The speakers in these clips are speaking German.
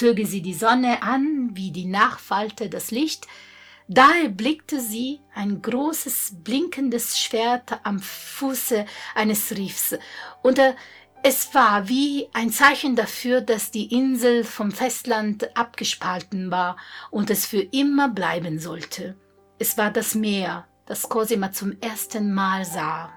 zöge sie die Sonne an wie die Nachfalte das Licht. Da erblickte sie ein großes, blinkendes Schwert am Fuße eines Riffs, und es war wie ein Zeichen dafür, dass die Insel vom Festland abgespalten war und es für immer bleiben sollte. Es war das Meer, das Cosima zum ersten Mal sah.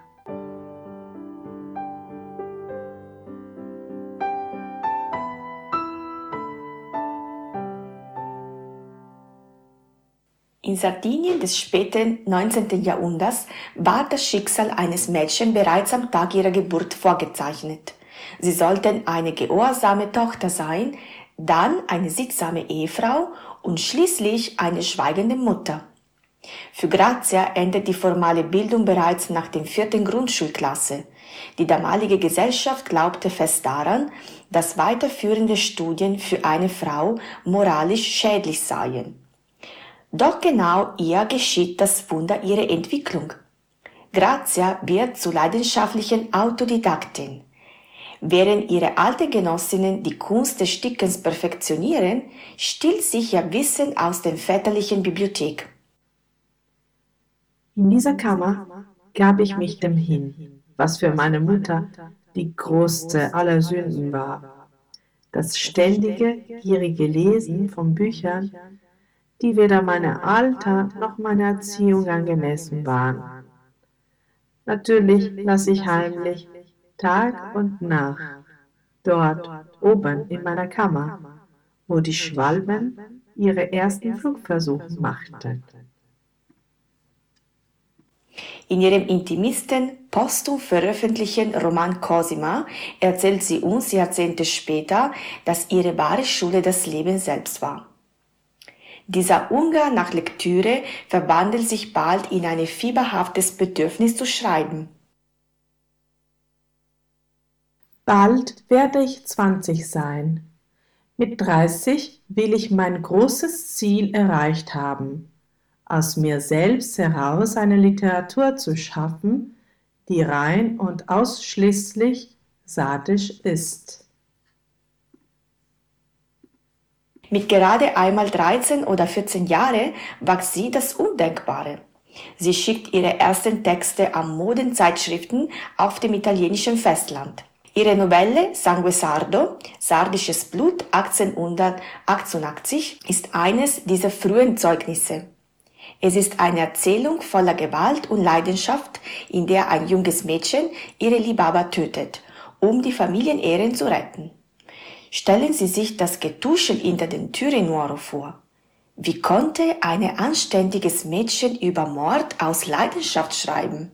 In Sardinien des späten 19. Jahrhunderts war das Schicksal eines Mädchens bereits am Tag ihrer Geburt vorgezeichnet. Sie sollten eine gehorsame Tochter sein, dann eine sittsame Ehefrau und schließlich eine schweigende Mutter. Für Grazia endet die formale Bildung bereits nach der 4. Grundschulklasse. Die damalige Gesellschaft glaubte fest daran, dass weiterführende Studien für eine Frau moralisch schädlich seien. Doch genau ihr geschieht das Wunder ihrer Entwicklung. Grazia wird zur leidenschaftlichen Autodidaktin. Während ihre alten Genossinnen die Kunst des Stickens perfektionieren, stiehlt sich ihr Wissen aus der väterlichen Bibliothek. In dieser Kammer gab ich mich dem hin, was für meine Mutter die größte aller Sünden war. Das ständige, gierige Lesen von Büchern, die weder meinem Alter noch meiner Erziehung angemessen waren. Natürlich las ich heimlich, Tag und Nacht, dort oben in meiner Kammer, wo die Schwalben ihre ersten Flugversuche machten. In ihrem intimisten, posthum veröffentlichten Roman Cosima erzählt sie uns Jahrzehnte später, dass ihre wahre Schule das Leben selbst war. Dieser Hunger nach Lektüre verwandelt sich bald in ein fieberhaftes Bedürfnis zu schreiben. Bald werde ich 20 sein. Mit 30 will ich mein großes Ziel erreicht haben, aus mir selbst heraus eine Literatur zu schaffen, die rein und ausschließlich sadisch ist. Mit gerade einmal 13 oder 14 Jahren wagt sie das Undenkbare. Sie schickt ihre ersten Texte an Modenzeitschriften auf dem italienischen Festland. Ihre Novelle Sangue Sardo, Sardisches Blut 1888, ist eines dieser frühen Zeugnisse. Es ist eine Erzählung voller Gewalt und Leidenschaft, in der ein junges Mädchen ihre Liebhaber tötet, um die Familienehren zu retten. Stellen Sie sich das Getuschel hinter den Türen Nuoro vor. Wie konnte ein anständiges Mädchen über Mord aus Leidenschaft schreiben?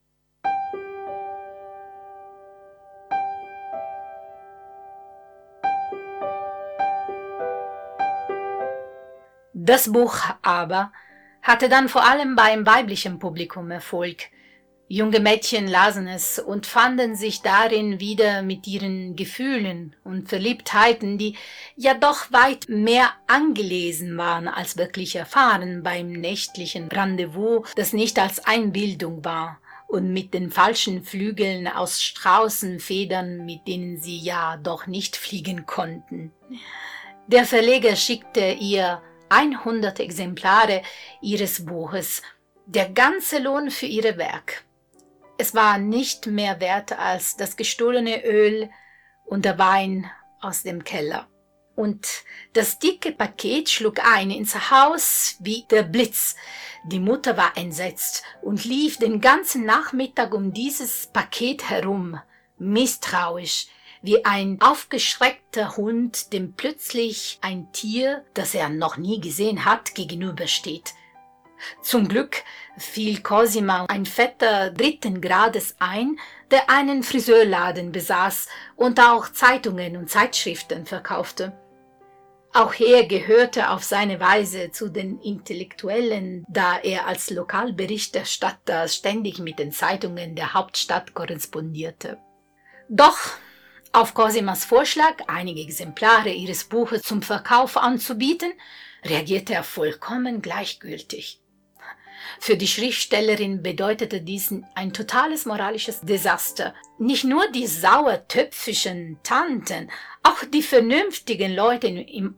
Das Buch aber hatte dann vor allem beim weiblichen Publikum Erfolg. Junge Mädchen lasen es und fanden sich darin wieder mit ihren Gefühlen und Verliebtheiten, die ja doch weit mehr angelesen waren als wirklich erfahren beim nächtlichen Rendezvous, das nicht als Einbildung war und mit den falschen Flügeln aus Straußenfedern, mit denen sie ja doch nicht fliegen konnten. Der Verleger schickte ihr 100 Exemplare ihres Buches, der ganze Lohn für ihr Werk. Es war nicht mehr wert als das gestohlene Öl und der Wein aus dem Keller. Und das dicke Paket schlug ein ins Haus wie der Blitz. Die Mutter war entsetzt und lief den ganzen Nachmittag um dieses Paket herum, misstrauisch, wie ein aufgeschreckter Hund, dem plötzlich ein Tier, das er noch nie gesehen hat, gegenübersteht. Zum Glück fiel Cosima ein Vetter 3. Grades ein, der einen Friseurladen besaß und auch Zeitungen und Zeitschriften verkaufte. Auch er gehörte auf seine Weise zu den Intellektuellen, da er als Lokalberichterstatter ständig mit den Zeitungen der Hauptstadt korrespondierte. Doch auf Cosimas Vorschlag, einige Exemplare ihres Buches zum Verkauf anzubieten, reagierte er vollkommen gleichgültig. Für die Schriftstellerin bedeutete dies ein totales moralisches Desaster. Nicht nur die sauertöpfischen Tanten, auch die vernünftigen Leute im